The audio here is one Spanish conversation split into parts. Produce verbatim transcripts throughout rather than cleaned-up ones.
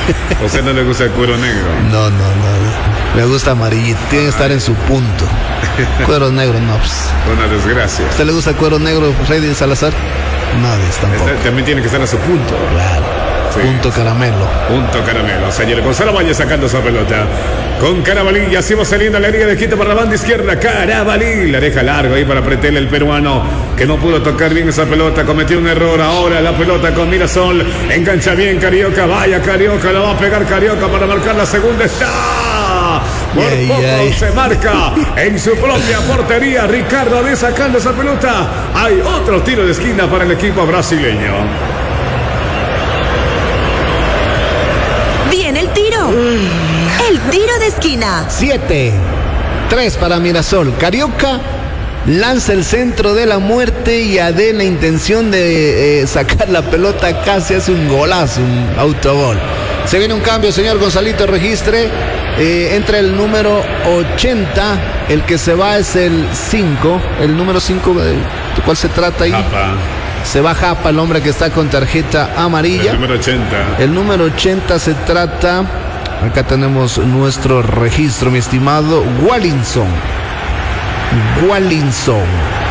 ¿O sea, no le gusta el cuero negro? No, no, no. Me gusta amarillito. Tiene que estar en su punto. Cuero negro, no. Pues. Una desgracia. ¿A usted le gusta el cuero negro, Freddy Salazar? Nadie tampoco. Este, también tiene que estar a su punto. Claro. Sí. Punto caramelo. Punto caramelo. Señor Gonzalo Valle sacando esa pelota. Con Carabalí. Y así va saliendo la Liga de Quito para la banda izquierda. Carabalí. La deja largo ahí para Pretel, el peruano, que no pudo tocar bien esa pelota. Cometió un error. Ahora la pelota con Mirasol. Engancha bien Carioca. Vaya Carioca. La va a pegar Carioca para marcar la segunda. ¡Está! Por yeah, poco yeah, yeah. se marca en su propia portería. Ricardo de sacando esa pelota. Hay otro tiro de esquina para el equipo brasileño. Viene el tiro. El tiro de esquina. Siete. Tres para Mirasol. Carioca lanza el centro de la muerte y Ade la intención de eh, sacar la pelota, casi hace un golazo, un autogol. Se viene un cambio, señor Gonzalito, registre. Eh, entra el número ochenta. El que se va es el cinco. El número cinco, ¿de cuál se trata ahí? Japa. Se va Japa, el hombre que está con tarjeta amarilla. El número ochenta. El número ochenta se trata. Acá tenemos nuestro registro, mi estimado Wallinson. Wallinson.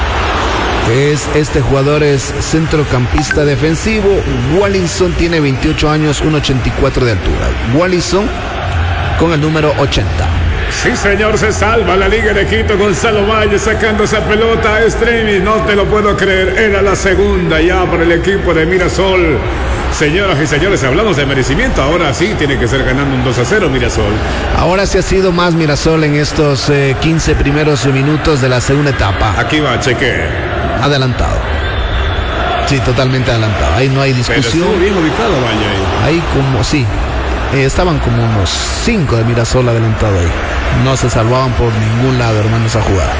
Es, este jugador es centrocampista defensivo. Wallinson tiene veintiocho años, uno ochenta y cuatro de altura. Wallinson con el número ochenta. Sí, señor, se salva la Liga de Quito. Gonzalo Valle sacando esa pelota a Extremis. No te lo puedo creer. Era la segunda ya para el equipo de Mirasol. Señoras y señores, hablamos de merecimiento. Ahora sí tiene que ser ganando un dos a cero Mirasol. Ahora sí ha sido más Mirasol en estos eh, quince primeros minutos de la segunda etapa. Aquí va, cheque. Adelantado. Sí, totalmente adelantado. Ahí no hay discusión. Pero estuvo bien ubicado Valle ahí. Ahí como, sí. Eh, estaban como unos cinco de Mirasol adelantado ahí. No se salvaban por ningún lado, hermano, esa jugada.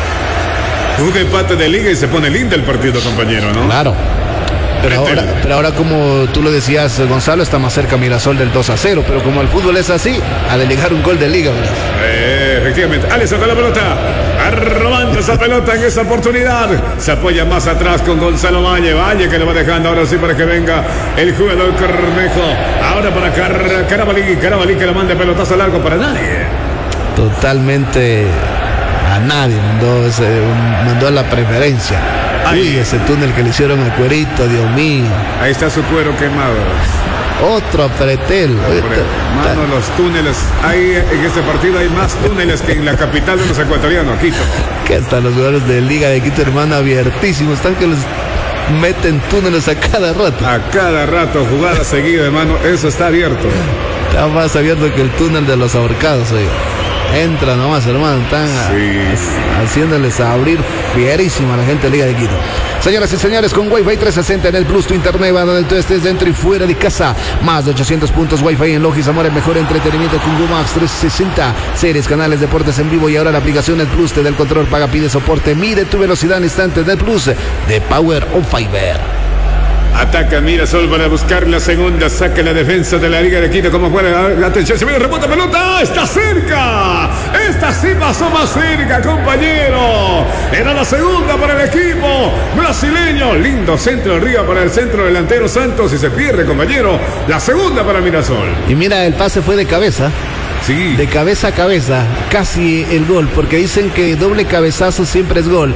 Un empate de liga y se pone lindo el partido, compañero, ¿no? Claro. Pero ahora, pero ahora, como tú lo decías, Gonzalo, está más cerca Mirasol del dos a cero. Pero como el fútbol es así, ha de llegar un gol de liga, ¿verdad? Eh, efectivamente. Alisson con la pelota. Robando esa pelota en esa oportunidad. Se apoya más atrás con Gonzalo Valle. Valle que lo va dejando ahora sí para que venga el jugador Cornejo. Ahora para Car Carabalí. Carabalí que lo mande pelotazo largo para nadie. Totalmente a nadie mandó, ese, mandó la preferencia. Uy, ese túnel que le hicieron al cuerito, Dios mío. Ahí está su cuero quemado. Otro Pretel. Mano, los túneles. Ahí en este partido hay más túneles que en la capital de los ecuatorianos, Quito. Que están los jugadores de Liga de Quito, hermano, abiertísimos. Están que los meten túneles a cada rato. A cada rato, jugada seguida, hermano. Eso está abierto. Está más abierto que el túnel de los ahorcados, oye. Entra nomás, hermano, están sí. a, haciéndoles a abrir fierísimo a la gente de Liga de Quito. Señoras y señores, con Wi-Fi trescientos sesenta en el Plus, tu internet va donde tú estés, dentro y fuera de casa. Más de ochocientos puntos Wi-Fi en Logis Amor, el mejor entretenimiento con Google Maps trescientos sesenta. Series, canales, deportes en vivo y ahora la aplicación El Plus te da el control, paga, pide soporte, mide tu velocidad en instantes del Plus de Power on Fiber. Ataca Mirasol para buscar la segunda. Saca la defensa de la Liga de Quito. Como fuera la atención. Se viene rebota pelota. Está cerca. Esta sí pasó más cerca, compañero. Era la segunda para el equipo brasileño. Lindo centro arriba para el centro delantero Santos. Y se pierde, compañero. La segunda para Mirasol. Y mira, el pase fue de cabeza. Sí. De cabeza a cabeza. Casi el gol. Porque dicen que doble cabezazo siempre es gol.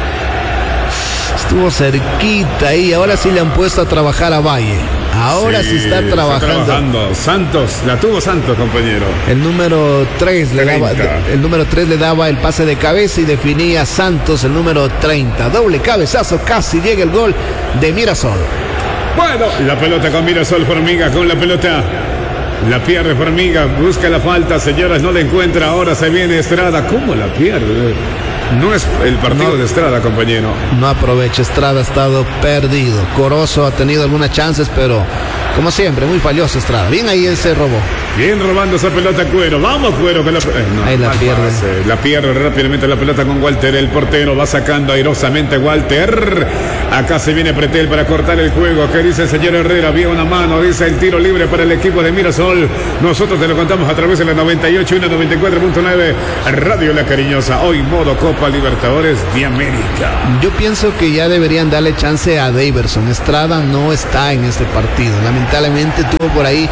Estuvo cerquita ahí, ahora sí le han puesto a trabajar a Valle. Ahora sí, sí está trabajando. Está trabajando. Santos, la tuvo Santos, compañero. El número tres le daba, el número tres le daba el pase de cabeza y definía Santos el número treinta. Doble cabezazo, casi llega el gol de Mirasol. Bueno, la pelota con Mirasol, Formiga con la pelota. La pierde Formiga, busca la falta, señoras, no la encuentra. Ahora se viene Estrada. ¿Cómo la pierde? No es el partido no, de Estrada, compañero. No aprovecha, Estrada ha estado perdido. Corozo ha tenido algunas chances, pero como siempre, muy falloso Estrada. Bien ahí ese robó. Bien robando esa pelota Cuero. Vamos Cuero que la, eh, no, ahí la pierde. Pase. La pierde rápidamente la pelota con Walter. El portero va sacando airosamente Walter. Acá se viene Pretel para cortar el juego. ¿Qué dice el señor Herrera? Vía una mano, dice el tiro libre para el equipo de Mirasol. Nosotros te lo contamos a través de la noventa y ocho y noventa y cuatro punto nueve Radio La Cariñosa. Hoy modo Copa Libertadores de América. Yo pienso que ya deberían darle chance a Daverson. Estrada no está en este partido. Lamentablemente tuvo por ahí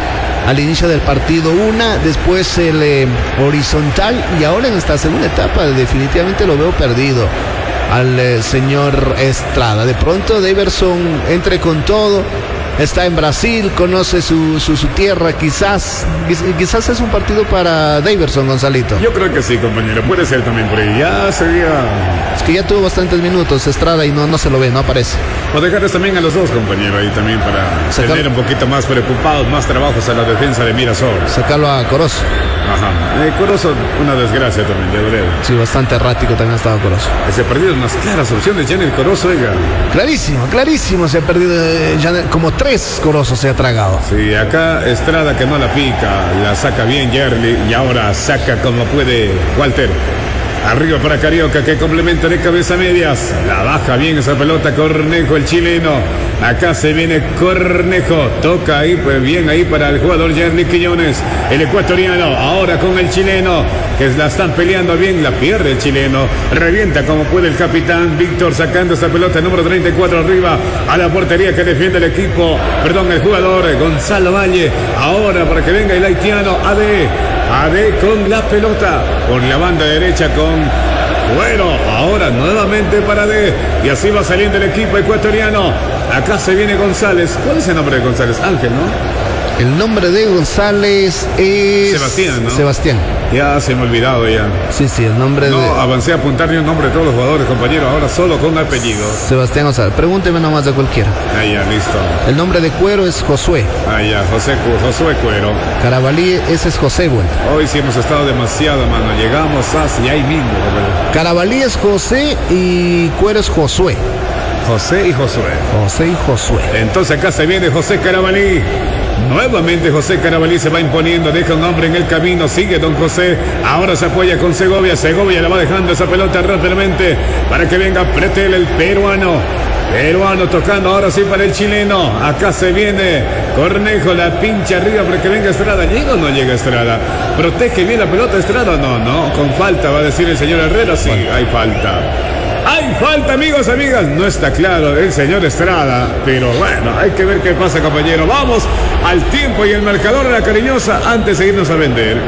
al inicio del partido una, después el eh, horizontal, y ahora en esta segunda etapa definitivamente lo veo perdido al eh, señor Estrada. De pronto Daverson entre con todo, está en Brasil, conoce su, su, su tierra, quizás quizás es un partido para Daverson, Gonzalito. Yo creo que sí, compañero, puede ser también por ahí, ya sería... Es que ya tuvo bastantes minutos Estrada y no, no se lo ve, no aparece. O dejarles también a los dos, compañero, ahí también para Sacar... tener un poquito más preocupados, más trabajos a la defensa de Mirasol. Sacarlo a Corozo. Ajá, eh, Corozo, una desgracia también, de verdad. Sí, bastante errático también ha estado Corozo. Se ha perdido unas claras opciones ya en el Corozo, oiga. Clarísimo, clarísimo, se ha perdido eh, ya como tres Corozos se ha tragado. Sí, acá Estrada que no la pica, la saca bien Yerli y ahora saca como puede Walter. Arriba para Carioca que complementa de cabeza medias. La baja bien esa pelota Cornejo, el chileno. Acá se viene Cornejo. Toca ahí, pues bien ahí para el jugador Yerli Quiñones. El ecuatoriano. Ahora con el chileno. Que la están peleando bien. La pierde el chileno. Revienta como puede el capitán Víctor sacando esa pelota número treinta y cuatro arriba. A la portería que defiende el equipo. Perdón, el jugador Gonzalo Valle. Ahora para que venga el haitiano A D. A D con la pelota. Por la banda derecha con Cuero. Ahora nuevamente para D. Y así va saliendo el equipo ecuatoriano. Acá se viene González. ¿Cuál es el nombre de González? Ángel, ¿no? El nombre de González es... Sebastián, ¿no? Sebastián. Ya se me ha olvidado ya. Sí, sí, el nombre no, de... No, avancé a apuntar ni un nombre de todos los jugadores, compañero. Ahora solo con apellidos. Sebastián González. Pregúnteme nomás de cualquiera. Ahí ya, listo. El nombre de Cuero es Josué. Ahí ya, José, Josué Cuero. Carabalí, ese es José, bueno. Hoy sí hemos estado demasiado, mano. Llegamos hacia ahí mismo, compañero. Carabalí es José y Cuero es Josué. José y Josué. José y Josué. Entonces acá se viene José Carabalí. Nuevamente José Carabalí se va imponiendo, deja un hombre en el camino, sigue don José, ahora se apoya con Segovia, Segovia le va dejando esa pelota rápidamente para que venga Pretel, el peruano, peruano tocando ahora sí para el chileno, acá se viene Cornejo, la pincha arriba para que venga Estrada, ¿llega o no llega Estrada? ¿Protege bien la pelota Estrada? No, no, con falta va a decir el señor Herrera, sí, hay falta. Hay falta, amigos, amigas. No está claro el señor Estrada, pero bueno, hay que ver qué pasa, compañero. Vamos al tiempo y el marcador de La Cariñosa antes de irnos a vender.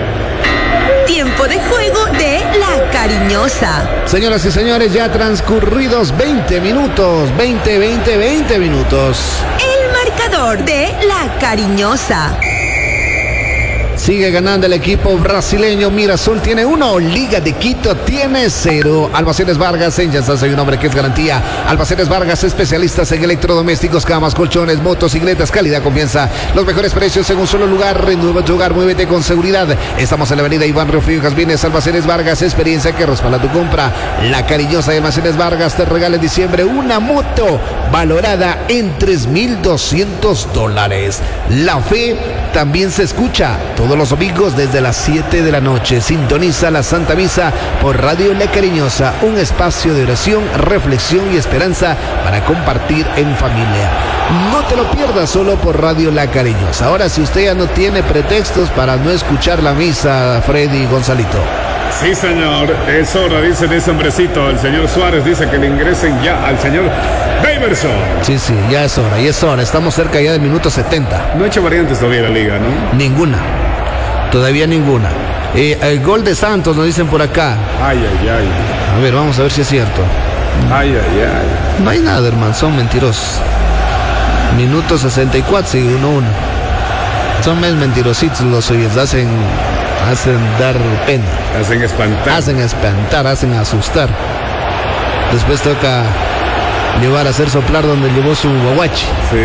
Tiempo de juego de La Cariñosa. Señoras y señores, ya transcurridos veinte minutos, veinte, veinte, veinte minutos. El marcador de La Cariñosa. Sigue ganando el equipo brasileño. Mirasol tiene uno, Liga de Quito tiene cero. Almacenes Vargas, en Yansas hay un hombre que es garantía. Almacenes Vargas, especialistas en electrodomésticos, camas, colchones, motocicletas, calidad, confianza. Los mejores precios en un solo lugar. Renueva tu hogar, muévete con seguridad. Estamos en la avenida Iván Rufino Jasmines. Almacenes Vargas, experiencia que respalda tu compra. La Cariñosa de Almacenes Vargas te regala en diciembre una moto valorada en tres mil doscientos dólares. La Fe también se escucha todos los domingos desde las siete de la noche. Sintoniza la Santa Misa por Radio La Cariñosa, un espacio de oración, reflexión y esperanza para compartir en familia. No te lo pierdas solo por Radio La Cariñosa. Ahora, si usted ya no tiene pretextos para no escuchar la misa, Freddy Gonzalito. Sí, señor, es hora, dice ese hombrecito. El señor Suárez dice que le ingresen ya al señor Daverson. Sí, sí, ya es hora, ya es hora. Estamos cerca ya del minuto setenta. No ha hecho variantes todavía la liga, ¿no? Ninguna. Todavía ninguna. Eh, el gol de Santos nos dicen por acá. Ay, ay, ay. A ver, vamos a ver si es cierto. Ay, ay, ay. No hay nada, hermano, son mentirosos. Minuto sesenta y cuatro, sigue uno uno. Son más mentirositos los oyes, hacen, hacen dar pena. Hacen espantar. Hacen espantar, hacen asustar. Después toca llevar a hacer soplar donde llevó su guaguachi. Sí.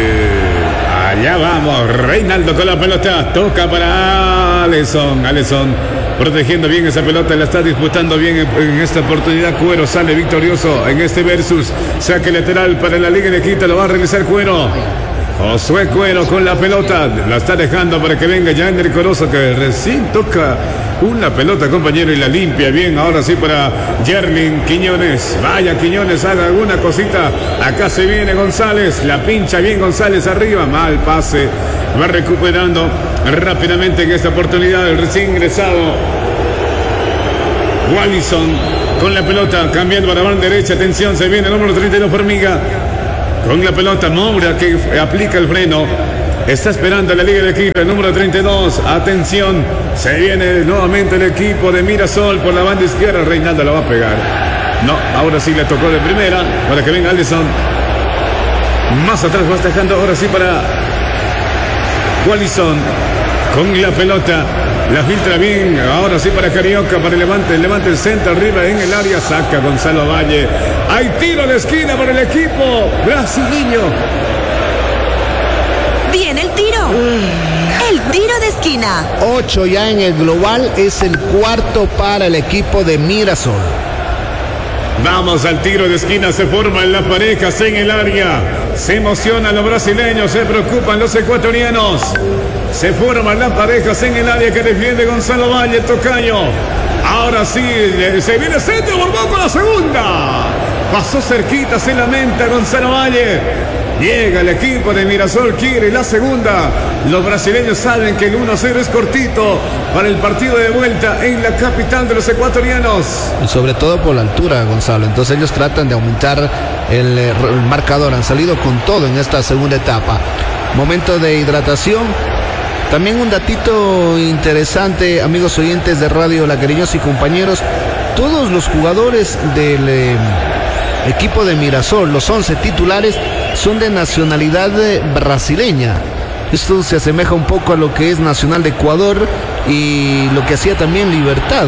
Allá vamos, Reinaldo con la pelota, toca para Alisson, Alisson protegiendo bien esa pelota, la está disputando bien en, en esta oportunidad. Cuero sale victorioso en este versus, saque lateral para la Liga de Quito, lo va a realizar Cuero. Josué Cuero con la pelota, la está dejando para que venga Yander Corozo, que recién toca una pelota, compañero, y la limpia bien. Ahora sí para Yerlin Quiñones. Vaya Quiñones, haga alguna cosita. Acá se viene González, la pincha bien González arriba, mal pase. Va recuperando rápidamente en esta oportunidad el recién ingresado Wallison con la pelota, cambiando a la banda derecha. Atención, se viene el número treinta y dos Formiga. Con la pelota, Moura que aplica el freno. Está esperando la Liga de Quito, el número treinta y dos. Atención, se viene nuevamente el equipo de Mirasol por la banda izquierda. Reinaldo la va a pegar. No, ahora sí le tocó de primera para que venga Alison. Más atrás va dejando ahora sí para Wallison. Con la pelota, la filtra bien, ahora sí para Carioca, para el levante, levante el centro arriba en el área, saca Gonzalo Valle. Hay tiro de esquina para el equipo brasileño. Viene el tiro. El tiro de esquina. Ocho ya en el global, es el cuarto para el equipo de Mirasol. Vamos al tiro de esquina, se forman las parejas en el área. Se emocionan los brasileños, se preocupan los ecuatorianos. Se forman las parejas en el área que defiende Gonzalo Valle, el tocayo. Ahora sí, se viene centro, Borbón con la segunda. Pasó cerquita, se lamenta Gonzalo Valle. Llega el equipo de Mirasol, quiere la segunda. Los brasileños saben que el uno a cero es cortito para el partido de vuelta en la capital de los ecuatorianos. Y sobre todo por la altura, Gonzalo. Entonces ellos tratan de aumentar el, el marcador. Han salido con todo en esta segunda etapa. Momento de hidratación. También un datito interesante, amigos oyentes de Radio La Cariñosa y compañeros. Todos los jugadores del eh, equipo de Mirasol, los once titulares, son de nacionalidad brasileña. Esto se asemeja un poco a lo que es Nacional de Ecuador y lo que hacía también Libertad.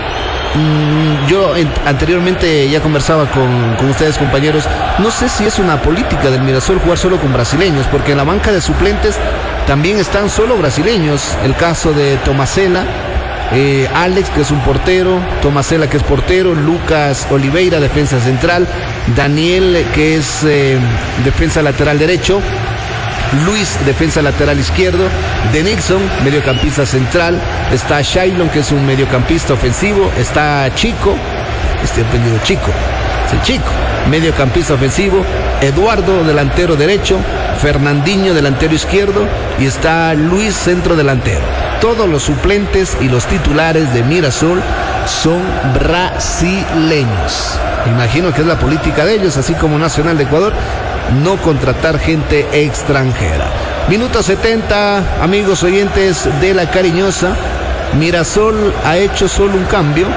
Mm, yo en, anteriormente ya conversaba con, con ustedes, compañeros. No sé si es una política del Mirasol jugar solo con brasileños, porque en la banca de suplentes también están solo brasileños. El caso de Tomasela, eh, Alex, que es un portero, Tomasela, que es portero, Lucas Oliveira, defensa central, Daniel, que es eh, defensa lateral derecho, Luis, defensa lateral izquierdo, De Nixon, mediocampista central, está Shailon, que es un mediocampista ofensivo, está Chico, este apellido Chico, sí, Chico, mediocampista ofensivo, Eduardo, delantero derecho, Fernandinho, delantero izquierdo, y está Luis, centro delantero. Todos los suplentes y los titulares de Mirasol son brasileños. Imagino que es la política de ellos, así como Nacional de Ecuador, no contratar gente extranjera. Minuto setenta, amigos oyentes de La Cariñosa. Mirasol ha hecho solo un cambio.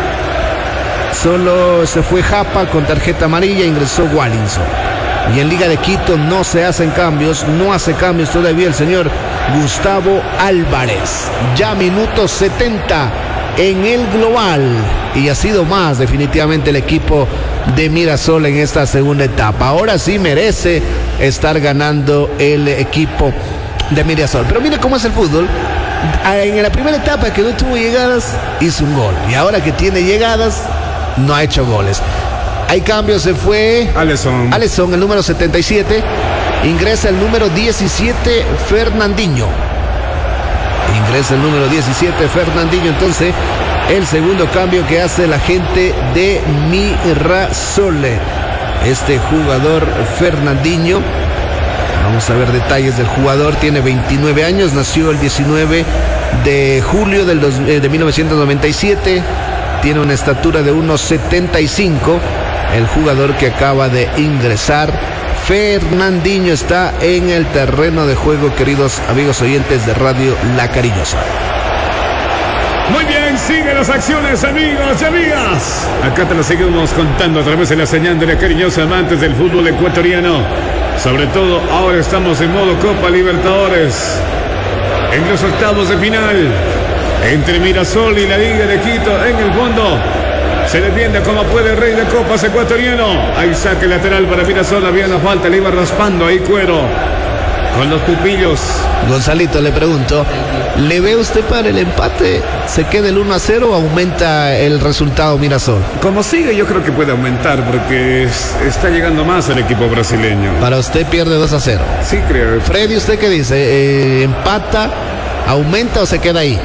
Solo se fue Japa con tarjeta amarilla, ingresó Wallinson. Y en Liga de Quito no se hacen cambios, no hace cambios todavía el señor Gustavo Álvarez. Ya minuto setenta en el global. Y ha sido más definitivamente el equipo de Mirasol en esta segunda etapa. Ahora sí merece estar ganando el equipo de Mirasol. Pero mire cómo es el fútbol. En la primera etapa, que no tuvo llegadas, hizo un gol. Y ahora que tiene llegadas, no ha hecho goles. Hay cambios, se fue Alison. Alison, el número setenta y siete. Ingresa el número diecisiete, Fernandinho. Ingresa el número diecisiete, Fernandinho. Entonces, el segundo cambio que hace la gente de Mirasol. Este jugador Fernandinho. Vamos a ver detalles del jugador. Tiene veintinueve años, nació el diecinueve de julio del dos, eh, de mil novecientos noventa y siete. Tiene una estatura de uno setenta y cinco. El jugador que acaba de ingresar, Fernandinho, está en el terreno de juego, queridos amigos oyentes de Radio La Cariñosa. Muy bien, siguen las acciones, amigos y amigas. Acá te lo seguimos contando a través de la señal de La Cariñosa, amantes del fútbol ecuatoriano. Sobre todo, ahora estamos en modo Copa Libertadores. En los octavos de final, entre Mirasol y la Liga de Quito, en el fondo, se defiende como puede el rey de copas ecuatoriano. Ahí saque lateral para Mirasol, había una falta, le iba raspando ahí Cuero con los pupillos. Gonzalito, le pregunto, ¿le ve usted para el empate? ¿Se queda el uno a cero o aumenta el resultado Mirasol? Como sigue, yo creo que puede aumentar porque es, está llegando más el equipo brasileño. Para usted pierde dos a cero. Sí, creo. Freddy, ¿usted qué dice? Eh, ¿Empata, aumenta o se queda ahí?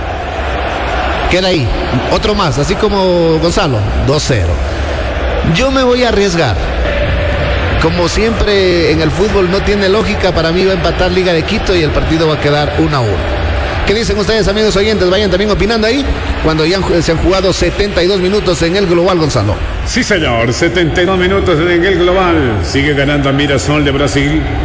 Queda ahí, otro más, así como Gonzalo, dos cero. Yo me voy a arriesgar. Como siempre en el fútbol no tiene lógica, para mí va a empatar Liga de Quito y el partido va a quedar uno a uno. ¿Qué dicen ustedes, amigos oyentes? Vayan también opinando ahí, cuando ya se han jugado setenta y dos minutos en el global, Gonzalo. Sí, señor, setenta y dos minutos en el global. Sigue ganando a Mirasol de Brasil.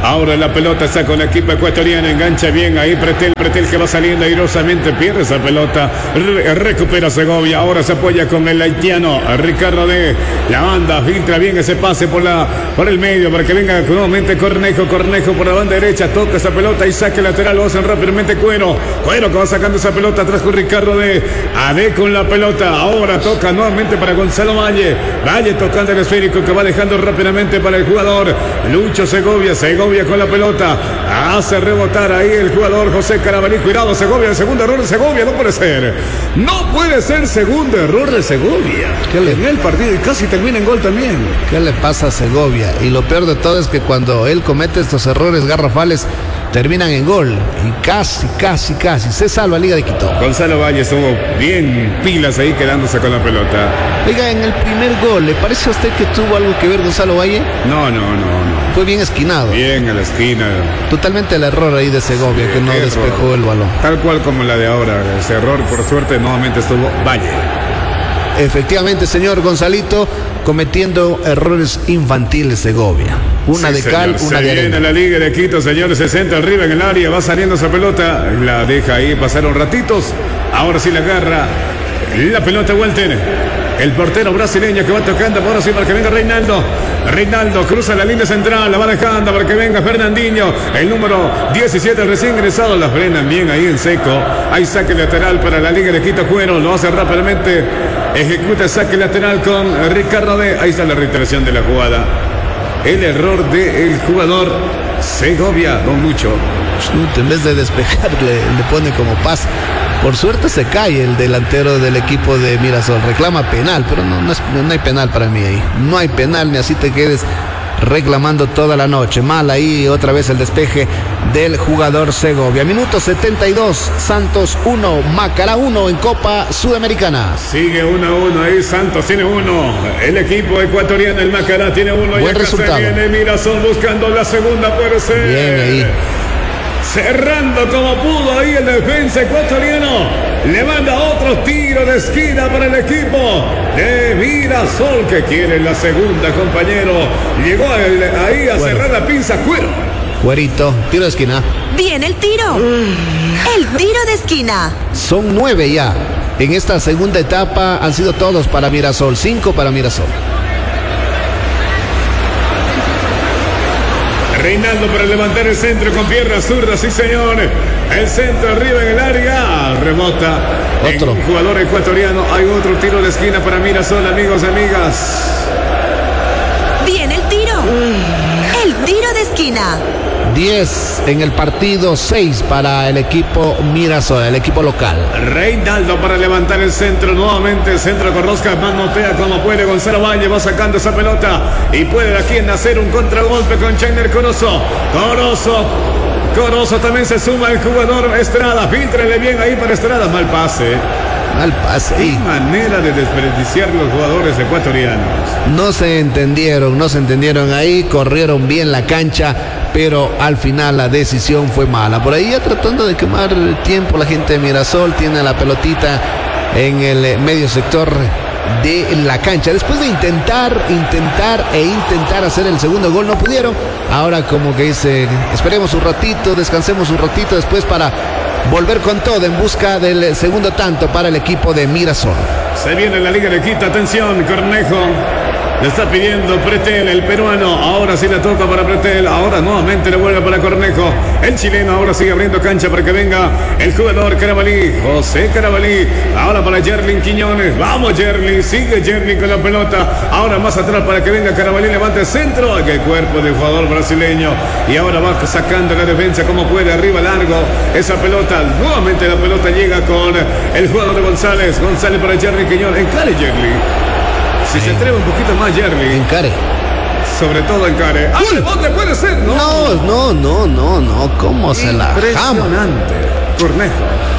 Ahora la pelota está con el equipo ecuatoriano, engancha bien ahí Pretel, Pretel que va saliendo airosamente, pierde esa pelota, re recupera Segovia, ahora se apoya con el haitiano Ricardo de la banda, filtra bien ese pase por la por el medio para que venga nuevamente Cornejo, Cornejo por la banda derecha, toca esa pelota y saque lateral, lo hacen rápidamente Cuero, Cuero que va sacando esa pelota atrás con Ricardo de Ade con la pelota, ahora toca nuevamente para Gonzalo Valle, Valle tocando el esférico que va dejando rápidamente para el jugador Lucho Segovia, Segovia con la pelota, hace rebotar ahí el jugador José Carabalí, cuidado Segovia, el segundo error de Segovia, no puede ser, no puede ser segundo error de Segovia, ¿Qué le... en el partido y casi termina en gol también. ¿Qué le pasa a Segovia? Y lo peor de todo es que cuando él comete estos errores garrafales, terminan en gol, y casi, casi, casi, se salva Liga de Quito. Gonzalo Valle estuvo bien pilas ahí quedándose con la pelota. Oiga, en el primer gol, ¿le parece a usted que tuvo algo que ver Gonzalo Valle? No, no, no, no. Fue bien esquinado. Bien a la esquina. Totalmente el error ahí de Segovia, sí, que no despejó error. El balón. Tal cual como la de ahora, ese error por suerte nuevamente estuvo Valle. Efectivamente, señor Gonzalito, cometiendo errores infantiles Segovia. Una sí, de cal, señor. una Se de arena. viene la Liga de Quito, señores, se centra arriba en el área, va saliendo esa pelota, la deja ahí, pasaron ratitos, ahora sí la agarra, la pelota Walter, el portero brasileño que va tocando, ahora sí para que venga Reinaldo, Reinaldo cruza la línea central, la va dejando para que venga Fernandinho, el número diecisiete recién ingresado, la frenan bien ahí en seco, hay saque lateral para la Liga de Quito, Cuero, lo hace rápidamente, ejecuta saque lateral con Ricardo de, ahí está la reiteración de la jugada. El error del jugador Segovia, don Lucho. En vez de despejarle, le pone como paz. Por suerte se cae el delantero del equipo de Mirasol. Reclama penal, pero no, no, es, no hay penal para mí ahí. No hay penal, ni así te quedes reclamando toda la noche. Mal ahí otra vez el despeje del jugador Segovia. Minuto setenta y dos, Santos uno, Macará uno en Copa Sudamericana. Sigue uno a uno ahí, Santos tiene uno. El equipo ecuatoriano, el Macará tiene uno. Buen resultado. Se viene Mirasol buscando la segunda, puede ser. Bien ahí. Cerrando como pudo ahí el defensa ecuatoriano. Le manda otro tiro de esquina para el equipo de Mirasol que quiere la segunda, compañero. Llegó ahí a bueno. cerrar la pinza, Cuero. Cuerito, tiro de esquina. Viene el tiro. Mm. El tiro de esquina. Son nueve ya. En esta segunda etapa han sido todos para Mirasol, cinco para Mirasol. Reinaldo para levantar el centro con pierna zurda, sí señor. El centro arriba en el área, rebota. Otro en un jugador ecuatoriano. Hay otro tiro de esquina para Mirasol, amigos y amigas. Viene el tiro. Mm. El tiro de esquina. diez en el partido, seis para el equipo Mirasol, el equipo local. Reinaldo para levantar el centro, nuevamente el centro con rosca, manotea como puede, Gonzalo Valle va sacando esa pelota y puede aquí nacer un contragolpe con Chainer Corozo, Corozo, Corozo también se suma el jugador Estrada, filtrele bien ahí para Estrada, mal pase. Mal pase. Qué manera de desperdiciar los jugadores ecuatorianos. No se entendieron, no se entendieron ahí, corrieron bien la cancha, pero al final la decisión fue mala. Por ahí ya tratando de quemar el tiempo la gente de Mirasol, tiene la pelotita en el medio sector de la cancha. Después de intentar, intentar e intentar hacer el segundo gol, no pudieron. Ahora como que dice, esperemos un ratito, descansemos un ratito después para volver con todo en busca del segundo tanto para el equipo de Mirasol. Se viene la Liga de Quito, atención, Cornejo. Le está pidiendo Pretel, el peruano. Ahora sí le toca para Pretel. Ahora nuevamente le vuelve para Cornejo. El chileno ahora sigue abriendo cancha para que venga el jugador Carabalí. José Carabalí. Ahora para Jerlin Quiñones. Vamos, Jerlin. Sigue Jerlin con la pelota. Ahora más atrás para que venga Carabalí. Levanta el centro. Que cuerpo del jugador brasileño. Y ahora va sacando la defensa como puede. Arriba largo. Esa pelota. Nuevamente la pelota llega con el jugador de González. González para Jerlin Quiñones. Encare Jerlin. Si se atreve un poquito más, Jerry. Encare. Sobre todo encare. ¡Ah, rebote puede ser! No, no, no, no, no, no. ¿Cómo se la jama? Impresionante. Cornejo.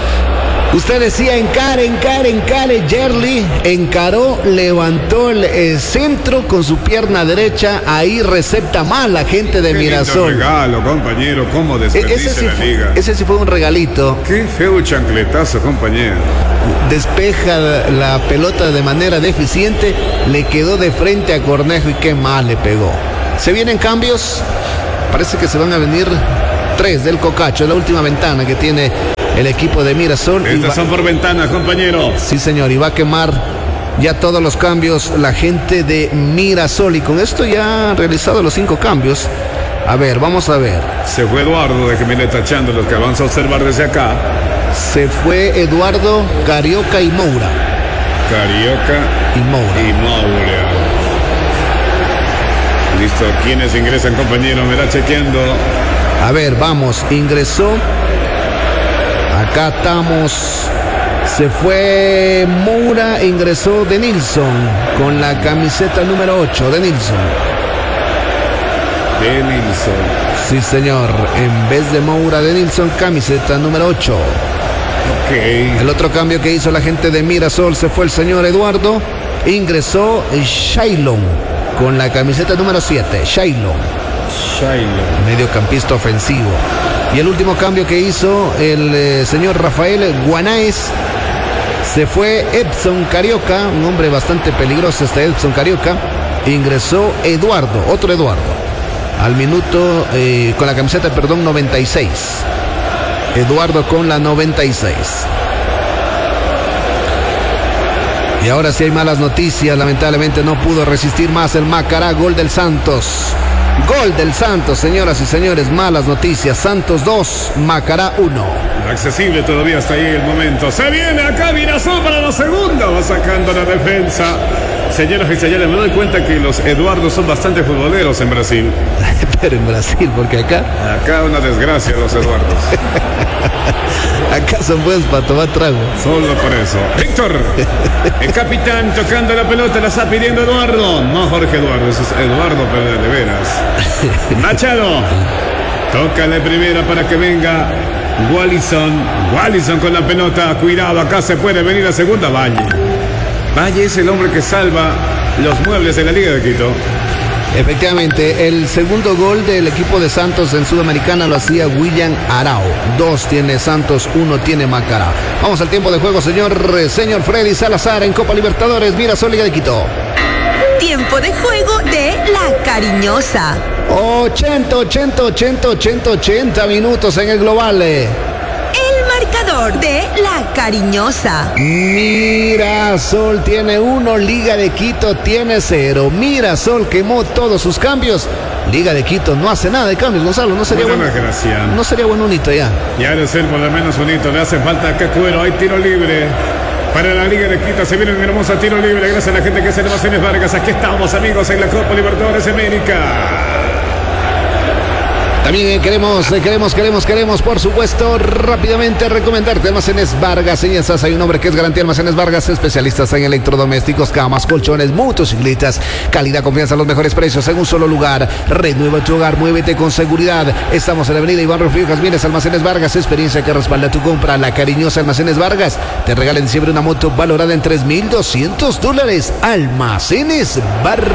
Usted decía encare, encare, encare. Jerly encaró, levantó el, el centro con su pierna derecha. Ahí recepta mal la gente de Qué Mirasol. Qué regalo, compañero. ¿Cómo desperdicia ese sí la fue, liga? Ese sí fue un regalito. Qué feo chancletazo, compañero. Despeja la pelota de manera deficiente. Le quedó de frente a Cornejo y qué mal le pegó. Se vienen cambios parece que se van a venir tres del Cocacho, es la última ventana que tiene el equipo de Mirasol. Estas va... son por ventanas, compañero. Sí, señor, y va a quemar ya todos los cambios la gente de Mirasol. Y con esto ya han realizado los cinco cambios. A ver, vamos a ver. Se fue Eduardo, de que viene tachando los que vamos a observar desde acá. Se fue Eduardo, Carioca y Moura. Carioca y Moura. Y Moura. Listo, ¿quiénes ingresan, compañero? Me da chequeando. A ver, vamos, ingresó. Acá estamos. Se fue Moura, ingresó de Nilsson con la camiseta número ocho de Nilsson. De Nilsson. Sí, señor. En vez de Moura, de Nilsson, camiseta número ocho. Ok. El otro cambio que hizo la gente de Mirasol, se fue el señor Eduardo. Ingresó Shailon con la camiseta número siete. Shailon. Shailon. Mediocampista ofensivo. Y el último cambio que hizo el eh, señor Rafael Guanaes, se fue Edson Carioca, un hombre bastante peligroso este Edson Carioca. Ingresó Eduardo, otro Eduardo. Al minuto, eh, con la camiseta, perdón, noventa y seis. Eduardo con la noventa y seis. Y ahora sí hay malas noticias. Lamentablemente no pudo resistir más el Macará. Gol del Santos. Gol del Santos, señoras y señores. Malas noticias. Santos dos, Macará uno. Accesible todavía hasta ahí el momento. Se viene acá Mirasol para la segunda. Va sacando la defensa. Señoras y señores, me doy cuenta que los Eduardos son bastante futboleros en Brasil. Pero en Brasil, porque acá... Acá una desgracia los Eduardos. Acá son buenos para tomar trago. Solo por eso. Víctor, el capitán tocando la pelota, la está pidiendo Eduardo. No Jorge Eduardo, eso es Eduardo, pero de veras. Machado, tócale primera para que venga Wallison. Wallison con la pelota, cuidado, acá se puede venir la segunda. Valle. Valle es el hombre que salva los muebles de la Liga de Quito. Efectivamente, el segundo gol del equipo de Santos en Sudamericana lo hacía William Arao. Dos tiene Santos, uno tiene Macará. Vamos al tiempo de juego, señor, señor Freddy Salazar en Copa Libertadores, Mirasol, Liga de Quito. Tiempo de juego de La Cariñosa. ochenta, ochenta, ochenta, ochenta, ochenta minutos en el global. Marcador de La Cariñosa. Mirasol tiene uno, Liga de Quito tiene cero. Mirasol quemó todos sus cambios. Liga de Quito no hace nada de cambios, Gonzalo. No sería bueno. No sería bueno un hito ya. Ya debe ser por lo menos un hito. Le hace falta acá cuero. Hay tiro libre para la Liga de Quito. Se viene un hermoso tiro libre. Gracias a la gente que se llama Almacenes Vargas. Aquí estamos, amigos, en la Copa Libertadores América. También queremos, queremos, queremos, queremos, por supuesto, rápidamente recomendarte Almacenes Vargas. En Yensas hay un hombre que es garantía Almacenes Vargas, especialistas en electrodomésticos, camas, colchones, motocicletas, calidad, confianza, los mejores precios en un solo lugar. Renueva tu hogar, muévete con seguridad. Estamos en la avenida Iván Rufino Jazmines, Almacenes Vargas, experiencia que respalda tu compra. La Cariñosa Almacenes Vargas, te regalen siempre una moto valorada en tres mil doscientos dólares. Almacenes Vargas.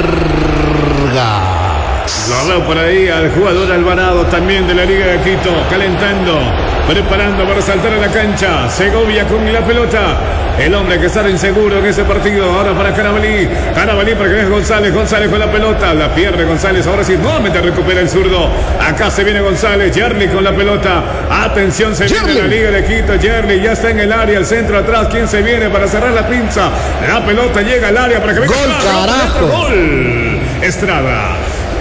Lo veo por ahí al jugador Alvarado también de la Liga de Quito, calentando, preparando para saltar a la cancha. Segovia con la pelota. El hombre que está inseguro en ese partido. Ahora para Carabalí. Carabalí para que es González. González con la pelota. La pierde González. Ahora sí, nuevamente recupera el zurdo. Acá se viene González. Jerly con la pelota. Atención, se Jerly. Viene la Liga de Quito. Jerly ya está en el área. El centro atrás. ¿Quién se viene para cerrar la pinza? La pelota llega al área para que venga. Gol, carajo. Gol. Estrada.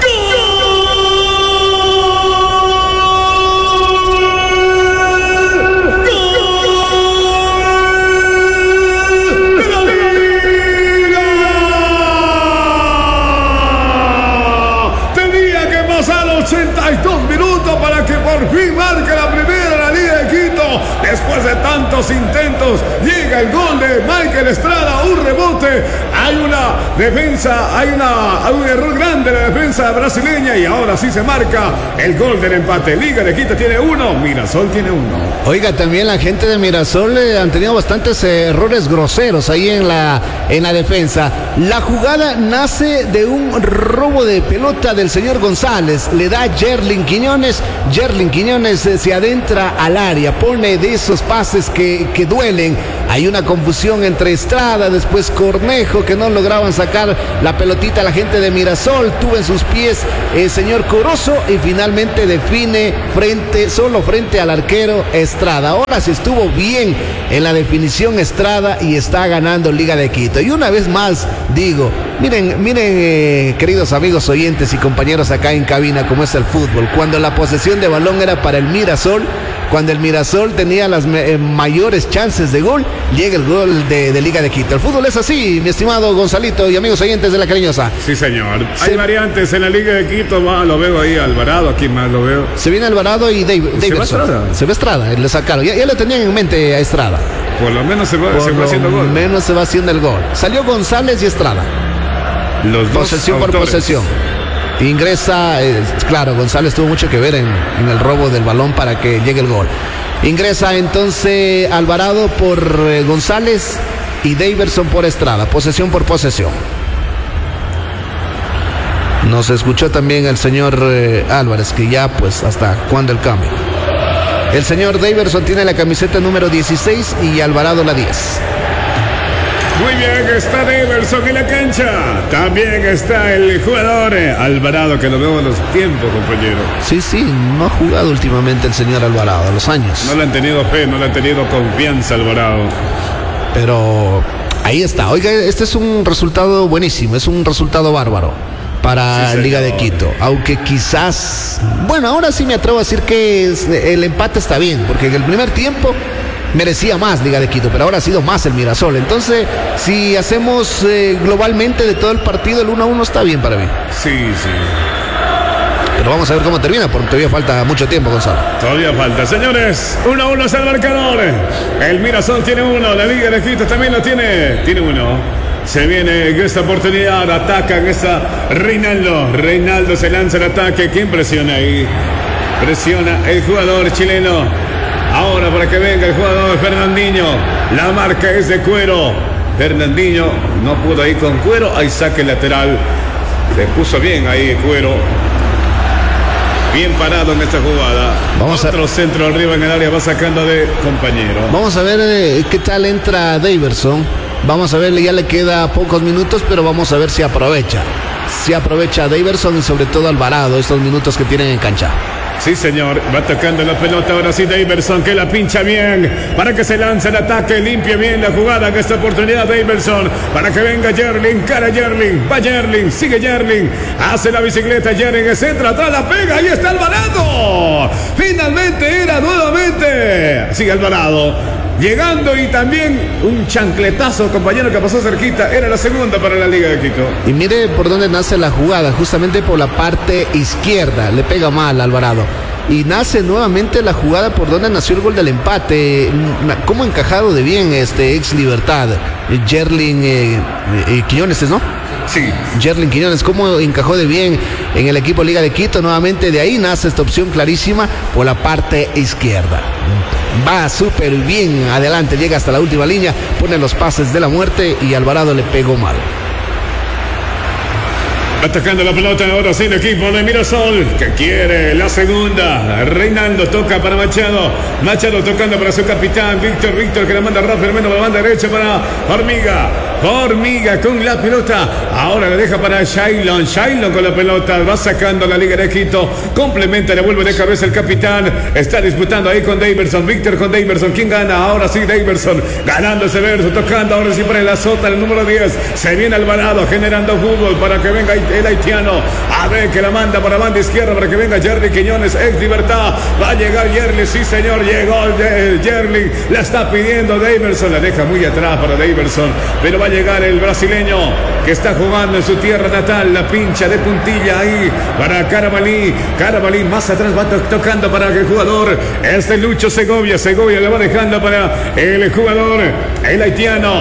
ochenta y dos minutos para que por fin marque la primera la Liga de Quito. Después de tantos intentos, llega el gol de Michael Estrada, un rebote. Hay una defensa, hay, una, hay un error grande en la defensa brasileña y ahora sí se marca el gol del empate. Liga de Quito tiene uno, Mirasol tiene uno. Oiga, también la gente de Mirasol eh, han tenido bastantes eh, errores groseros ahí en la, en la defensa. La jugada nace de un robo de pelota del señor González. Le da Jerlin Quiñones. Jerlin Quiñones eh, se adentra al área, pone de esos pases que, que duelen. Hay una confusión entre Estrada, después Cornejo, que no lograban sacar la pelotita a la gente de Mirasol. Tuvo en sus pies el señor Corozo y finalmente define frente, solo frente al arquero Estrada. Ahora sí estuvo bien en la definición Estrada y está ganando Liga de Quito. Y una vez más digo, miren, miren eh, queridos amigos oyentes y compañeros acá en cabina, cómo es el fútbol. Cuando la posesión de balón era para el Mirasol, cuando el Mirasol tenía las eh, mayores chances de gol, llega el gol de, de Liga de Quito. El fútbol es así, mi estimado Gonzalito y amigos oyentes de La Cariñosa. Sí, señor. Se... Hay variantes en la Liga de Quito. Va, lo veo ahí, Alvarado, aquí más lo veo. Se viene Alvarado y Dave, ¿Se Davidson. va Estrada? Se va Estrada, le sacaron. Ya, ya lo tenían en mente a Estrada. Por lo menos se va, Por se va lo haciendo gol. menos se va haciendo el gol. Salió González y Estrada. Los dos Posesión por autores. posesión. Ingresa, eh, claro, González tuvo mucho que ver en, en el robo del balón para que llegue el gol. Ingresa entonces Alvarado por eh, González y Daverson por Estrada. Posesión por posesión. Nos escuchó también el señor eh, Álvarez, que ya pues hasta cuándo el cambio. El señor Daverson tiene la camiseta número dieciséis y Alvarado la diez. Muy bien, está Daverson en la cancha. También está el jugador eh, Alvarado, que lo veo a los tiempos, compañero. Sí, sí, no ha jugado últimamente el señor Alvarado, a los años. No le han tenido fe, no le han tenido confianza, Alvarado. Pero ahí está. Oiga, este es un resultado buenísimo, es un resultado bárbaro para Sí, Liga de señor. Quito. Aunque quizás, bueno, ahora sí me atrevo a decir que es- el empate está bien, porque en el primer tiempo merecía más Liga de Quito, pero ahora ha sido más el Mirasol. Entonces, si hacemos eh, globalmente de todo el partido, el uno a uno está bien para mí. Sí, sí. Pero vamos a ver cómo termina, porque todavía falta mucho tiempo, Gonzalo. Todavía falta, señores. uno a uno es el marcador. El Mirasol tiene uno, la Liga de Quito también lo tiene. Tiene uno. Se viene en esta oportunidad, ataca en esta Reinaldo. Reinaldo se lanza el ataque. ¿Quién presiona ahí? Presiona el jugador chileno. Ahora para que venga el jugador Fernandinho. La marca es de Cuero. Fernandinho no pudo ir con Cuero. Ahí saque lateral. Se puso bien ahí Cuero. Bien parado en esta jugada. Vamos a- Otro centro arriba en el área, va sacando de compañero. Vamos a ver eh, qué tal entra Daverson. Vamos a ver, ya le queda pocos minutos, pero vamos a ver si aprovecha. Si aprovecha Daverson y sobre todo Alvarado estos minutos que tienen en cancha. Sí, señor, va tocando la pelota ahora sí Daverson, que la pincha bien, para que se lance el ataque, limpie bien la jugada en esta oportunidad Daverson, para que venga Yerling, cara Yerling, va Yerling, sigue Yerling, hace la bicicleta Yerling, centra, atrás la pega, ahí está Alvarado, finalmente era nuevamente, sigue Alvarado, llegando y también un chancletazo, compañero, que pasó cerquita, era la segunda para la Liga de Quito. Y mire por dónde nace la jugada, justamente por la parte izquierda, le pega mal a Alvarado. Y nace nuevamente la jugada por donde nació el gol del empate. Cómo encajado de bien este ex Libertad, Yerling eh, eh, Quiñones, ¿no? Sí. Yerling Quiñones, cómo encajó de bien en el equipo Liga de Quito. Nuevamente de ahí nace esta opción clarísima por la parte izquierda. Va súper bien adelante, llega hasta la última línea, pone los pases de la muerte y Alvarado le pegó mal. Atacando la pelota ahora sí el equipo de Mirasol, que quiere la segunda. Reinaldo toca para Machado. Machado tocando para su capitán Víctor. Víctor que la manda rápidamente a la banda derecha para Hormiga. Hormiga con la pelota. Ahora la deja para Shailon. Shailon con la pelota. Va sacando la Liga de Quito. Complementa, le vuelve de cabeza el capitán. Está disputando ahí con Daverson. Víctor con Daverson. ¿Quién gana? Ahora sí Daverson. Ganando ese verso. Tocando ahora sí para el azota, el número diez. Se viene Alvarado generando fútbol para que venga el haitiano. A ver que la manda para banda izquierda para que venga Yerling Quiñones. Ex Libertad. Va a llegar Yerling. Sí, señor. Llegó Yerling. La está pidiendo Daverson. La deja muy atrás para Daverson. Pero va a llegar el brasileño que está jugando en su tierra natal. La pincha de puntilla ahí para Carabalí. Carabalí más atrás va to tocando para el jugador. Este Lucho Segovia. Segovia le va dejando para el jugador, el haitiano.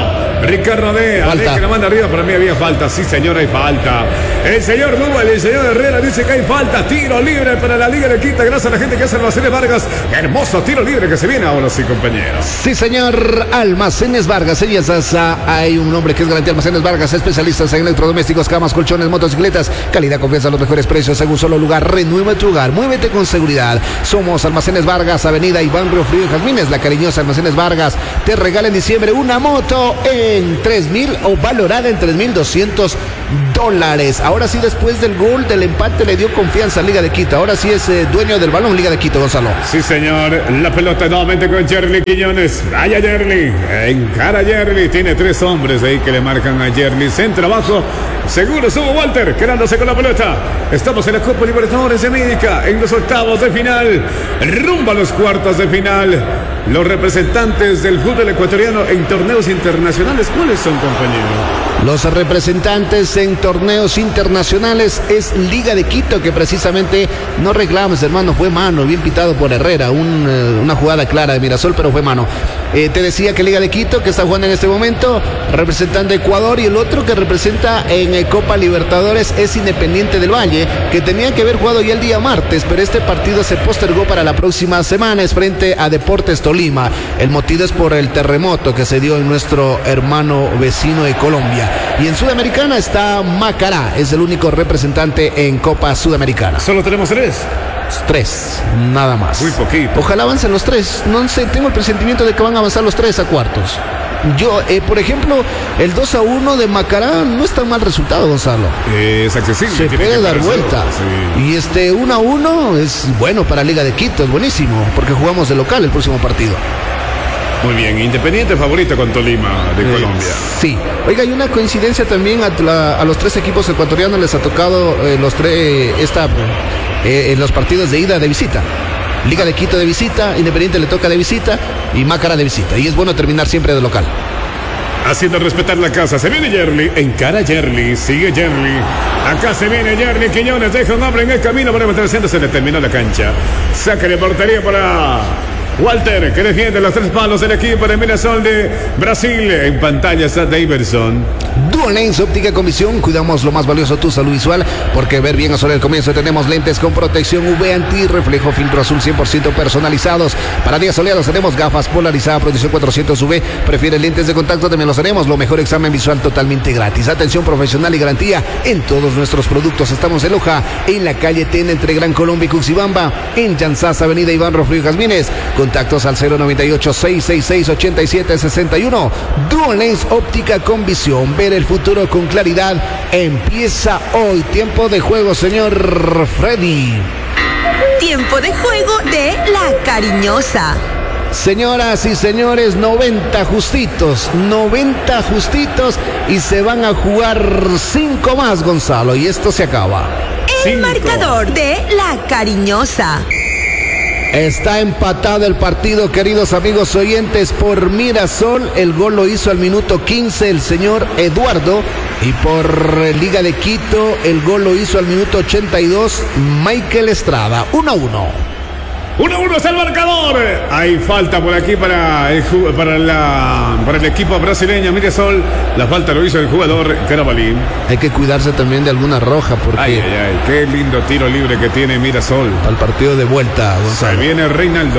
Ricardo de Falta. que la manda arriba, para mí había falta. Sí, señor, hay falta. El señor Duval, el señor Herrera dice que hay falta. Tiro libre para la Liga de Quito. Gracias a la gente que hace Almacenes Vargas. Hermoso tiro libre que se viene ahora, sí, compañeros. Sí, señor. Almacenes Vargas. En Yasasa hay un hombre que es garantía Almacenes Vargas, especialistas en electrodomésticos, camas, colchones, motocicletas. Calidad, confianza, los mejores precios en un solo lugar. Renueva tu hogar. Muévete con seguridad. Somos Almacenes Vargas, Avenida Iván Río Frío y Jazmines. La cariñosa Almacenes Vargas te regala en diciembre una moto en tres mil o valorada en tres mil doscientos dólares. Ahora sí, después del gol del empate le dio confianza a Liga de Quito. Ahora sí es eh, dueño del balón Liga de Quito, Gonzalo. Sí, señor. La pelota nuevamente con Jerly Quiñones. Vaya Jerly. Encara Jerly. Tiene tres hombres ahí que le marcan a Jerly. Centro abajo. Seguro subo Walter. Quedándose con la pelota. Estamos en la Copa Libertadores de América. En los octavos de final. Rumbo a los cuartos de final. Los representantes del fútbol ecuatoriano en torneos internacionales, ¿cuáles son, compañeros? Los representantes en torneos internacionales es Liga de Quito, que precisamente no reclames, hermano, fue mano, bien pitado por Herrera, un, eh, una jugada clara de Mirasol, pero fue mano. Eh, te decía que Liga de Quito, que está jugando en este momento, representando a Ecuador, y el otro que representa en eh, Copa Libertadores es Independiente del Valle, que tenía que haber jugado ya el día martes, pero este partido se postergó para la próxima semana, es frente a Deportes Tolima. El motivo es por el terremoto que se dio en nuestro hermano vecino de Colombia. Y en Sudamericana está Macará, es el único representante en Copa Sudamericana. Solo tenemos tres. Tres, nada más. Muy poquito. Ojalá avancen los tres. No sé, tengo el presentimiento de que van a avanzar los tres a cuartos. Yo, eh, por ejemplo, el dos a uno de Macará no es tan mal resultado, Gonzalo. Eh, es accesible. Se puede dar vuelta. Sí. Y este uno a uno es bueno para Liga de Quito, es buenísimo, porque jugamos de local el próximo partido. Muy bien, Independiente favorito con Tolima de eh, Colombia. Sí. Oiga, hay una coincidencia también a, la, a los tres equipos ecuatorianos les ha tocado eh, los tres esta eh, en los partidos de ida de visita. Liga de Quito de visita, Independiente le toca de visita y Macará de visita. Y es bueno terminar siempre de local. Haciendo respetar la casa, se viene Jerly, encara Jerly, sigue Jerly. Acá se viene Jerly Quiñones, deja un hombre en el camino para meterse, se le terminó la cancha. Saca de portería para Walter, que defiende los tres palos del equipo de Mirasol de Brasil. En pantalla está Daverson. Dual Lens Óptica con visión. Cuidamos lo más valioso, tu salud visual, porque ver bien es solo el comienzo. Tenemos lentes con protección U V antirreflejo, filtro azul cien por ciento personalizados. Para días soleados tenemos gafas polarizadas, protección cuatrocientos U V. Prefiere lentes de contacto, también los tenemos. Lo mejor, examen visual totalmente gratis. Atención profesional y garantía en todos nuestros productos. Estamos en Loja, en la calle Tena, entre Gran Colombia y Cuxibamba. En Llanzas, avenida Iván Rofrío y Jazmines. Contactos al cero noventa y ocho, seiscientos sesenta y seis, ochenta y siete sesenta y uno. Dual Lens Óptica con visión. Ver el futuro con claridad empieza hoy. Tiempo de juego, señor Freddy. Tiempo de juego de La Cariñosa. Señoras y señores, noventa justitos, noventa justitos y se van a jugar cinco más, Gonzalo, y esto se acaba. El Cinco. marcador de La Cariñosa. Está empatado el partido, queridos amigos oyentes, por Mirasol. El gol lo hizo al minuto quince el señor Eduardo. Y por Liga de Quito, el gol lo hizo al minuto ochenta y dos Michael Estrada. uno a uno. uno a uno es el marcador. Hay falta por aquí para el, para la, para el equipo brasileño Mirasol. La falta lo hizo el jugador Carabalí. Hay que cuidarse también de alguna roja porque Ay, ay, ay, qué lindo tiro libre que tiene Mirasol. al partido de vuelta, Se Gonzalo, viene Reinaldo.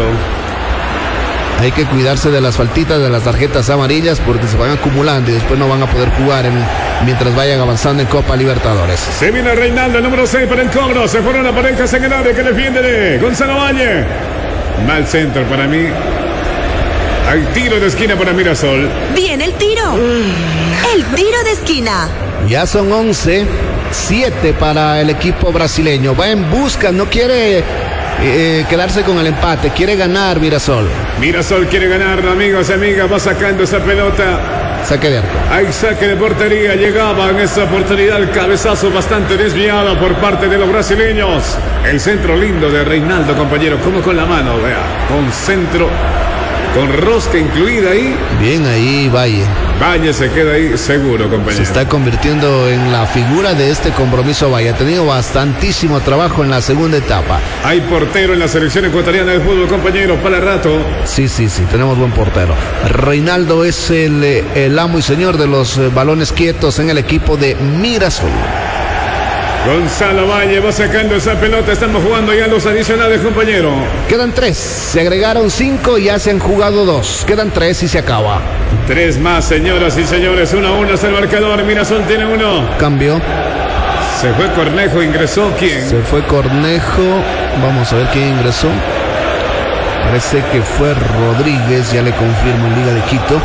hay que cuidarse de las faltitas, de las tarjetas amarillas, porque se van acumulando y después no van a poder jugar en, mientras vayan avanzando en Copa Libertadores. Se viene Reinaldo, el número seis para el cobro. Se fueron las parejas en el área que defiende de Gonzalo Valle. Mal centro para mí. Hay tiro de esquina para Mirasol. Viene el tiro. El tiro de esquina. Ya son once, siete para el equipo brasileño. Va en busca, no quiere eh, quedarse con el empate, quiere ganar Mirasol. Mirasol quiere ganar, amigos y amigas. Va sacando esa pelota. Saque de arco. Hay saque de portería. Llegaba en esa oportunidad el cabezazo bastante desviado por parte de los brasileños. El centro lindo de Reinaldo, compañero. Como con la mano, vea. Con centro con rosca incluida ahí. Bien ahí, Valle. Valle se queda ahí seguro, compañero. Se está convirtiendo en la figura de este compromiso Valle. Ha tenido bastantísimo trabajo en la segunda etapa. Hay portero en la selección ecuatoriana de fútbol, compañero, para rato. Sí, sí, sí, tenemos buen portero. Reinaldo es el, el amo y señor de los balones quietos en el equipo de Mirasol. Gonzalo Valle va sacando esa pelota. Estamos jugando ya los adicionales, compañero. Quedan tres. Se agregaron cinco y ya se han jugado dos. Quedan tres y se acaba. Tres más, señoras y señores. Uno a uno es el marcador. Mirasol tiene uno. Cambio. Se fue Cornejo. ¿Ingresó quién? Se fue Cornejo. Vamos a ver quién ingresó. Parece que fue Rodríguez. Ya le confirmo en Liga de Quito.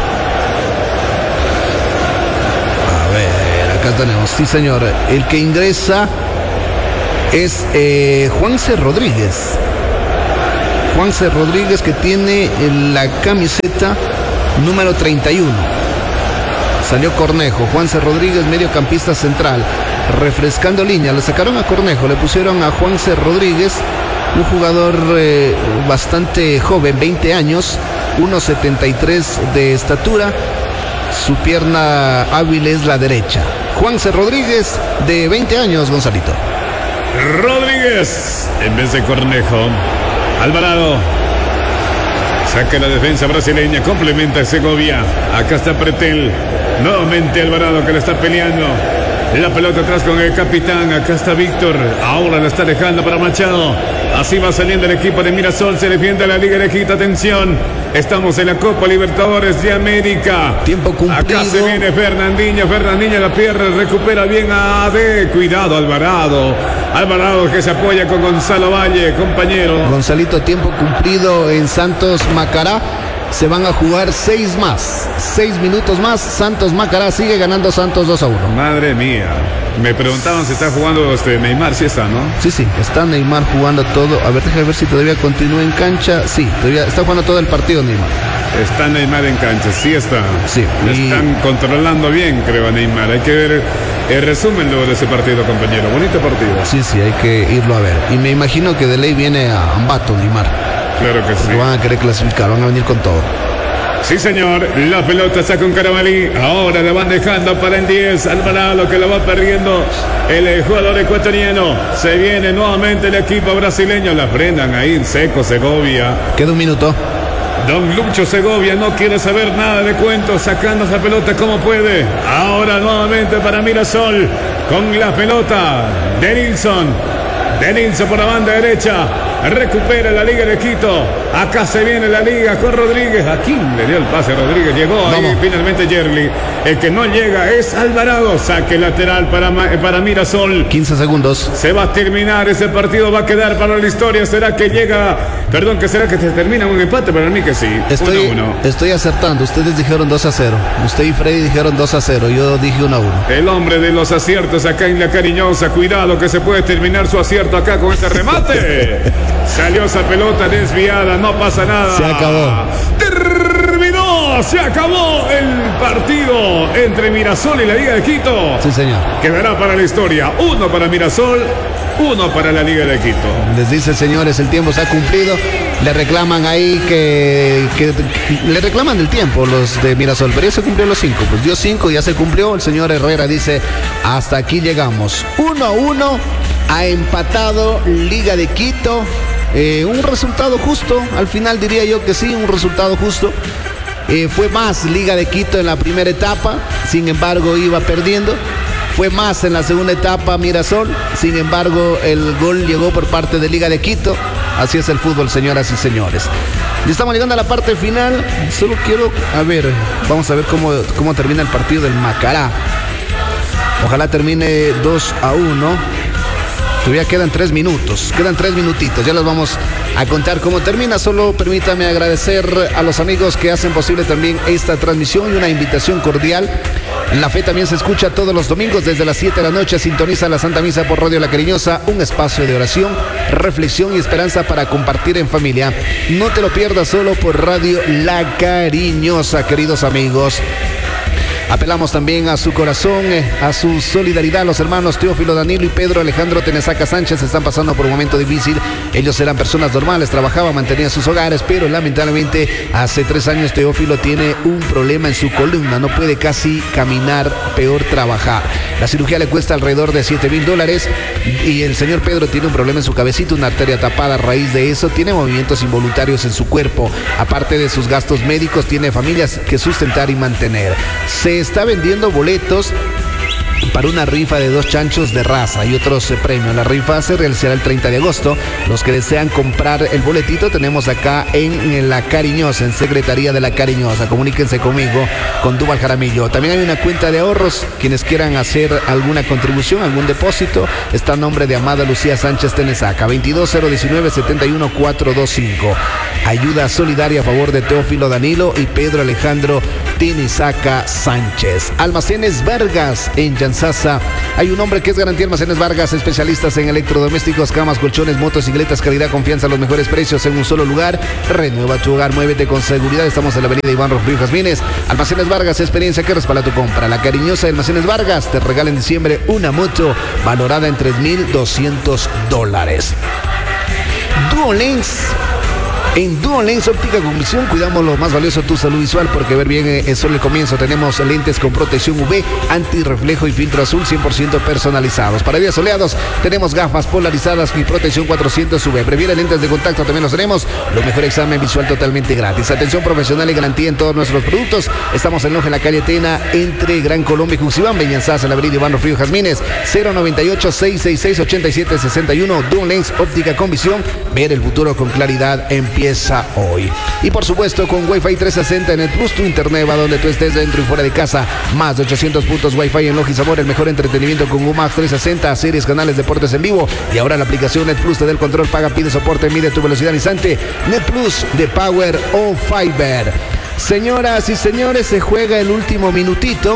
Acá tenemos, sí señor, el que ingresa es eh, Juanse Rodríguez. Juanse Rodríguez, que tiene la camiseta número treinta y uno. Salió Cornejo. Juanse Rodríguez, mediocampista central, refrescando línea. Le sacaron a Cornejo, le pusieron a Juanse Rodríguez, un jugador eh, bastante joven, veinte años, uno setenta y tres de estatura. Su pierna hábil es la derecha. Juanse Rodríguez, de veinte años, Gonzalito. Rodríguez, en vez de Cornejo. Alvarado. Saca la defensa brasileña, complementa a Segovia. Acá está Pretel. Nuevamente Alvarado, que le está peleando. La pelota atrás con el capitán. Acá está Víctor. Ahora la está dejando para Machado. Así va saliendo el equipo de Mirasol. Se defiende la Liga de Quito. Atención. Estamos en la Copa Libertadores de América. Tiempo cumplido. Acá se viene Fernandinho. Fernandinho la pierde. Recupera bien a A D. Cuidado, Alvarado. Alvarado que se apoya con Gonzalo Valle, compañero. Gonzalito, tiempo cumplido en Santos Macará. Se van a jugar seis más. Seis minutos más. Santos Macará sigue ganando Santos dos a uno. Madre mía. Me preguntaban si está jugando este Neymar. Sí está, ¿no? Sí, sí. Está Neymar jugando todo. A ver, déjame ver si todavía continúa en cancha. Sí, todavía está jugando todo el partido Neymar. Está Neymar en cancha. Sí está. Sí. Y... están controlando bien, creo, a Neymar. Hay que ver el resumen luego de ese partido, compañero. Bonito partido. Sí, sí, hay que irlo a ver. Y me imagino que de ley viene a Ambato Neymar. Claro que sí. Lo van a querer clasificar, van a venir con todo. Sí, señor. La pelota está con Carabalí. Ahora la van dejando para el diez. Alvarado, que lo va perdiendo el jugador ecuatoriano. Se viene nuevamente el equipo brasileño. La prendan ahí en seco, Segovia. Queda un minuto. Don Lucho Segovia no quiere saber nada de cuentos, sacando esa pelota como puede. Ahora nuevamente para Mirasol. Con la pelota de Nilsson. De Nilsson por la banda derecha. Recupera la Liga de Quito. Acá se viene la Liga con Rodríguez. ¿A quién le dio el pase? Rodríguez llegó ahí. Vamos. Finalmente Yerli. El que no llega es Alvarado. Saque lateral para, para Mirasol. quince segundos. Se va a terminar ese partido. Va a quedar para la historia. ¿Será que llega? Perdón, que será que se termina un empate? Para mí que sí. Estoy, uno a uno. Estoy acertando. Ustedes dijeron dos a cero. Usted y Freddy dijeron dos a cero. Yo dije uno a uno. El hombre de los aciertos acá en La Cariñosa. Cuidado que se puede terminar su acierto acá con este remate. Salió esa pelota desviada, no pasa nada. Se acabó. Terminó, se acabó el partido entre Mirasol y la Liga de Quito. Sí, señor. Quedará para la historia. Uno para Mirasol, uno para la Liga de Quito. Les dice, señores, el tiempo se ha cumplido. Le reclaman ahí que, que, que le reclaman el tiempo los de Mirasol, pero ya se cumplió los cinco. Pues dio cinco, ya se cumplió. El señor Herrera dice, hasta aquí llegamos. Uno a uno. Ha empatado Liga de Quito. Eh, un resultado justo, al final diría yo que sí, un resultado justo. Eh, fue más Liga de Quito en la primera etapa, sin embargo iba perdiendo. Fue más en la segunda etapa Mirasol, sin embargo el gol llegó por parte de Liga de Quito. Así es el fútbol, señoras y señores. Y estamos llegando a la parte final. Solo quiero, a ver, vamos a ver cómo, cómo termina el partido del Macará. Ojalá termine dos a uno. Todavía quedan tres minutos, quedan tres minutitos, ya los vamos a contar cómo termina. Solo permítame agradecer a los amigos que hacen posible también esta transmisión y una invitación cordial. La Fe también se escucha todos los domingos desde las siete de la noche. Sintoniza la Santa Misa por Radio La Cariñosa, un espacio de oración, reflexión y esperanza para compartir en familia. No te lo pierdas solo por Radio La Cariñosa, queridos amigos. Apelamos también a su corazón, eh, a su solidaridad. Los hermanos Teófilo Danilo y Pedro Alejandro Tenesaca Sánchez están pasando por un momento difícil. Ellos eran personas normales, trabajaban, mantenían sus hogares, pero lamentablemente hace tres años Teófilo tiene un problema en su columna. No puede casi caminar, peor trabajar. La cirugía le cuesta alrededor de siete mil dólares y el señor Pedro tiene un problema en su cabecita, una arteria tapada. A raíz de eso tiene movimientos involuntarios en su cuerpo. Aparte de sus gastos médicos, tiene familias que sustentar y mantener. Se está vendiendo boletos para una rifa de dos chanchos de raza y otros eh, premios. La rifa se realizará el treinta de agosto. Los que desean comprar el boletito tenemos acá en, en La Cariñosa, en Secretaría de La Cariñosa. Comuníquense conmigo, con Duval Jaramillo. También hay una cuenta de ahorros. Quienes quieran hacer alguna contribución, algún depósito, está a nombre de Amada Lucía Sánchez Tenesaca, veintidós cero diecinueve setenta y uno cuatrocientos veinticinco. Ayuda solidaria a favor de Teófilo Danilo y Pedro Alejandro Tenesaca Sánchez. Almacenes Vargas en Yansasa. Hay un hombre que es garantía Almacenes Vargas, especialistas en electrodomésticos, camas, colchones, motocicletas, calidad, confianza, los mejores precios en un solo lugar. Renueva tu hogar, muévete con seguridad. Estamos en la avenida Iván Rufrío Jazmines. Almacenes Vargas, experiencia que respalda tu compra. La Cariñosa de Almacenes Vargas te regala en diciembre una moto valorada en tres mil doscientos dólares. Duolens. En Duolens Óptica con Visión cuidamos lo más valioso, tu salud visual, porque ver bien es solo el comienzo. Tenemos lentes con protección U V, antirreflejo y filtro azul cien por ciento personalizados. Para días soleados tenemos gafas polarizadas y protección cuatrocientos U V. Previene lentes de contacto, también los tenemos. Lo mejor, examen visual totalmente gratis. Atención profesional y garantía en todos nuestros productos. Estamos en Loja, en la calle Tena, entre Gran Colombia y Juxibán, Beñanzás, en la avenida Iván Rufrío Jazmines. Cero noventa y ocho, seiscientos sesenta y seis, ochenta y siete sesenta y uno. Duolens Óptica con Visión. Ver el futuro con claridad empieza hoy. Y por supuesto con Wi-Fi trescientos sesenta en el Plus, tu internet va donde tú estés, dentro y fuera de casa. Más de ochocientos puntos Wi-Fi en Loja y Sabor, el mejor entretenimiento con Umax trescientos sesenta, series, canales, deportes en vivo. Y ahora la aplicación Net Plus te da el control, paga, pide soporte, mide tu velocidad al instante. Net Plus de Power o Fiber. Señoras y señores, se juega el último minutito.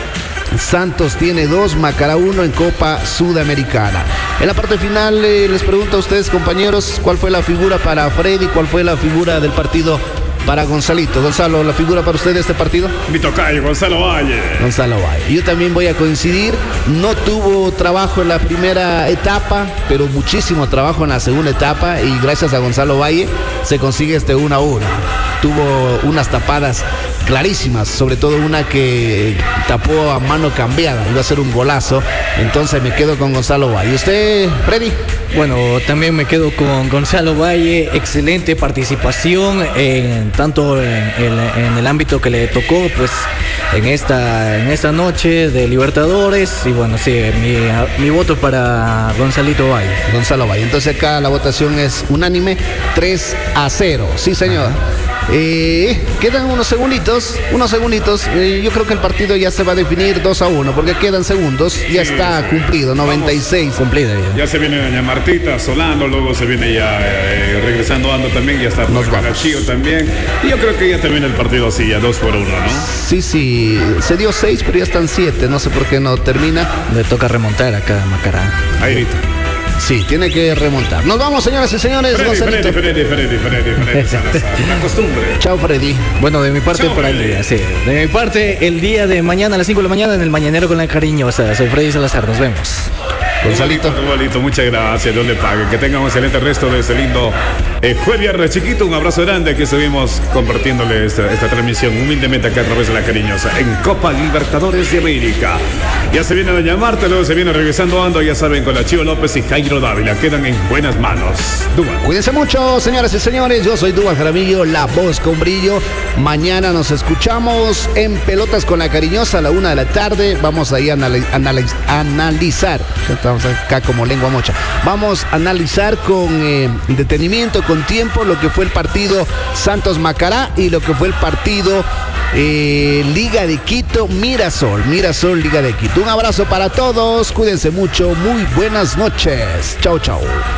Santos tiene dos, Macará uno en Copa Sudamericana. En la parte final eh, les pregunto a ustedes, compañeros, ¿cuál fue la figura para Freddy? ¿Cuál fue la figura del partido para Gonzalito? Gonzalo, ¿la figura para usted de este partido? Mi tocayo, Gonzalo Valle. Gonzalo Valle. Yo también voy a coincidir. No tuvo trabajo en la primera etapa, pero muchísimo trabajo en la segunda etapa. Y gracias a Gonzalo Valle se consigue este uno a uno. Tuvo unas tapadas clarísimas, sobre todo una que tapó a mano cambiada, iba a ser un golazo. Entonces me quedo con Gonzalo Valle. ¿Usted, Freddy? Bueno, también me quedo con Gonzalo Valle. Excelente participación en tanto en, en, en el ámbito que le tocó, pues en esta en esta noche de Libertadores. Y bueno, sí, mi, mi voto para Gonzalito Valle. Gonzalo Valle. Entonces acá la votación es unánime, tres a cero. Sí, señor. Eh, quedan unos segunditos, unos segunditos. Eh, yo creo que el partido ya se va a definir dos a uno, porque quedan segundos. Ya sí, está cumplido, noventa y seis. Vamos, cumplido ya. Ya se viene doña Martita, Solano, luego se viene ya eh, regresando Ando también, ya está Cachillo también. Y yo creo que ya termina el partido así, ya dos por uno, ¿no? Sí, sí, se dio seis, pero ya están siete. No sé por qué no termina. Le toca remontar acá a Macará. Ahí. Sí, tiene que remontar. Nos vamos, señoras y señores. Freddy, Freddy, Freddy, Freddy, Freddy, Freddy, Freddy. La costumbre. Chao, Freddy. Bueno, de mi parte, Chao, para el día, sí. De mi parte, el día de mañana a las cinco de la mañana en el Mañanero con La Cariñosa. Soy Freddy Salazar, nos vemos. Gonzalito. Gonzalito, muchas gracias, Dios le pague. Que tengan un excelente resto de este lindo eh, jueves viernes, chiquito. Un abrazo grande, que estuvimos compartiéndole esta, esta transmisión humildemente acá a través de La Cariñosa en Copa Libertadores de América. Ya se viene doña Marta, luego se viene regresando Ando, ya saben, con la Chío López y Jairo Dávila. Quedan en buenas manos. Duval. Cuídense mucho, señoras y señores. Yo soy Duval Jaramillo, la voz con brillo. Mañana nos escuchamos en Pelotas con La Cariñosa a la una de la tarde. Vamos ahí a analiz analiz analizar. Estamos acá como lengua mocha. Vamos a analizar con eh, detenimiento, con tiempo, lo que fue el partido Santos Macará y lo que fue el partido eh, Liga de Quito Mirasol. Mirasol, Liga de Quito. Un abrazo para todos. Cuídense mucho. Muy buenas noches. Chao, chao.